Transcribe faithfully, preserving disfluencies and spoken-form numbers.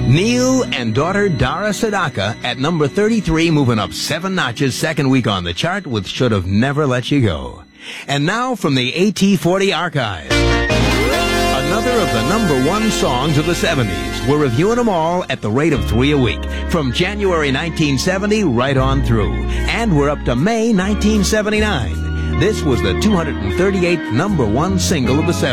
Neil and daughter Dara Sadaka at number thirty-three, moving up seven notches, second week on the chart with Should Have Never Let You Go. And now from the A T forty archives, another of the number one songs of the seventies. We're reviewing them all at the rate of three a week, from January nineteen seventy right on through. And we're up to May nineteen seventy-nine. This was the two hundred thirty-eighth number one single of the seventies.